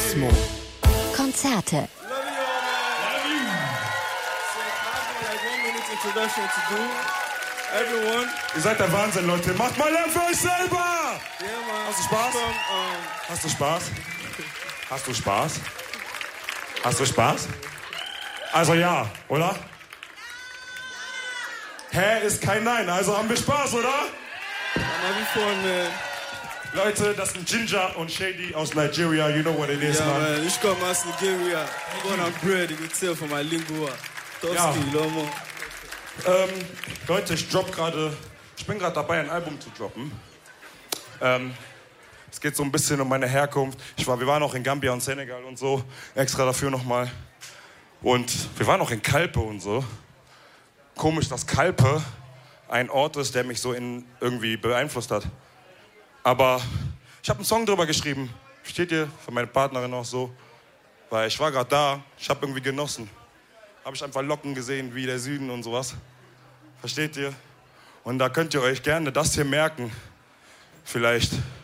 Kosmo. Konzerte. Ihr seid der Wahnsinn, Leute. Macht mal Lärm für euch selber! Hast du Spaß? Hast du Spaß? Hast du Spaß? Hast du Spaß? Also ja, oder? Hä, ist kein Nein, also haben wir Spaß, oder? Leute, das sind Ginger und Shady aus Nigeria, you know what it is, man. Ich komme aus Nigeria. I'm gonna bread, you can tell from my lingua. Ja. Leute, ich bin gerade dabei, ein Album zu droppen. Es geht so ein bisschen um meine Herkunft. Wir waren auch in Gambia und Senegal und so, extra dafür nochmal. Und wir waren auch in Kalpe und so. Komisch, dass Kalpe ein Ort ist, der mich so irgendwie beeinflusst hat. Aber ich habe einen Song drüber geschrieben. Steht hier von meiner Partnerin auch so. Weil ich war gerade da, ich habe irgendwie genossen. Habe ich einfach Locken gesehen, wie der Süden und sowas. Versteht ihr? Und da könnt ihr euch gerne das hier merken. Vielleicht